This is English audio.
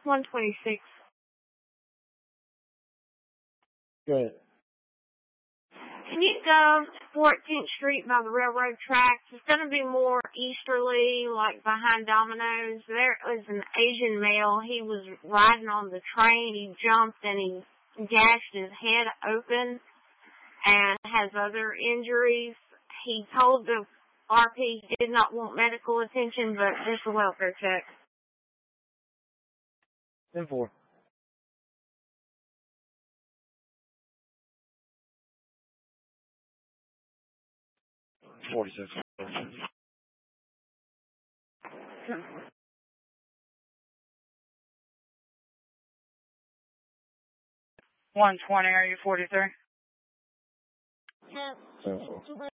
126. Go ahead. Can you go to 14th Street by the railroad tracks? It's going to be more easterly, like behind Domino's. There was an Asian male. He was riding on the train. He jumped and he gashed his head open and has other injuries. He told the RP he did not want medical attention, but just a welfare check. 10-4. $46. 120, are you 43? Yeah.